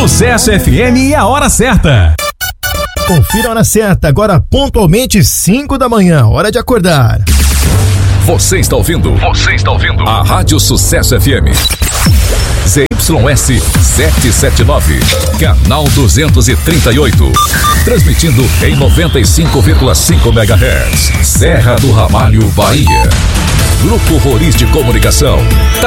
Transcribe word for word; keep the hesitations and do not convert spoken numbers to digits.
Sucesso F M e a hora certa. Confira a hora certa, agora pontualmente cinco da manhã, hora de acordar. Você está ouvindo? Você está ouvindo? A Rádio Sucesso F M. Z Y S setecentos e setenta e nove, canal duzentos e trinta e oito. Transmitindo em noventa e cinco vírgula cinco megahertz. Serra do Ramalho, Bahia. Grupo Roriz de Comunicação.